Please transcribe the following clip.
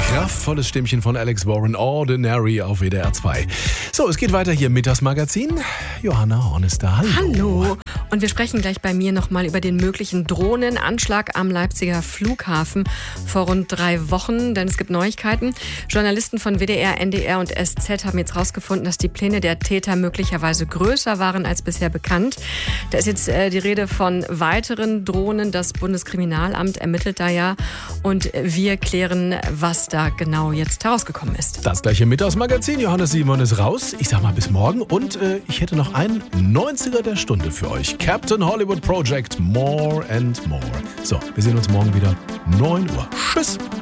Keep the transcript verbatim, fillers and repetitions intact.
Kraftvolles Stimmchen von Alex Warren, Ordinary auf W D R zwei. So, es geht weiter hier mit das Magazin. Johanna Horn ist da. Hallo. Hallo. Und wir sprechen gleich bei mir nochmal über den möglichen Drohnenanschlag am Leipziger Flughafen vor rund drei Wochen. Denn es gibt Neuigkeiten. Journalisten von W D R, N D R und S Z haben jetzt herausgefunden, dass die Pläne der Täter möglicherweise größer waren als bisher bekannt. Da ist jetzt äh, die Rede von weiteren Drohnen. Das Bundeskriminalamt ermittelt da ja. Und wir klären, was da genau jetzt herausgekommen ist. Das gleiche mit das Magazin. Johannes Simon ist raus. Ich sag mal bis morgen. Und äh, ich hätte noch einen neunziger der Stunde für euch. Captain Hollywood Project, More and More. So, wir sehen uns morgen wieder neun Uhr. Tschüss.